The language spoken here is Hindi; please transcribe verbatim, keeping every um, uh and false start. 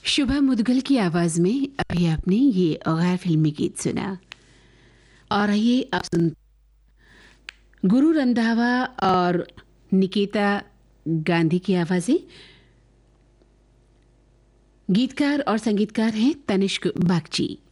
शुभा मुदगल की आवाज में अभी आपने ये गैर फिल्मी गीत सुना। और आइए आप सुन गुरु रंधावा और निकिता गांधी की आवाजें। गीतकार और संगीतकार हैं तनिष्क बागची।